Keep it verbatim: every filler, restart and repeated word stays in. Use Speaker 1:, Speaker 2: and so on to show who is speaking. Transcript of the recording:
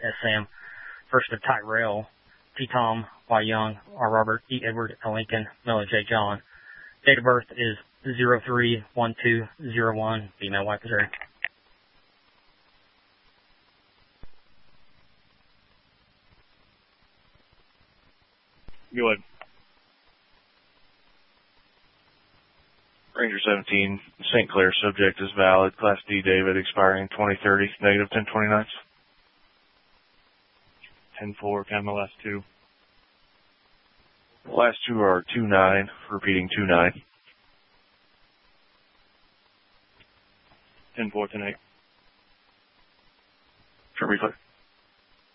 Speaker 1: S. Sam. First of Tyrell, T. Tom, Y. Young, R. Robert, E. Edward, L. Lincoln, Miller, J. John. Date of birth is zero three one two zero one, female, White Missouri.
Speaker 2: Go ahead.
Speaker 3: Ranger seventeen, Saint Clair, subject is valid. Class D, David, expiring twenty thirty, negative ten twenty-nine.
Speaker 2: ten four, can I have my last two?
Speaker 3: The last two are two nine, repeating two nine.
Speaker 2: ten four, ten eight.
Speaker 3: Trim clear.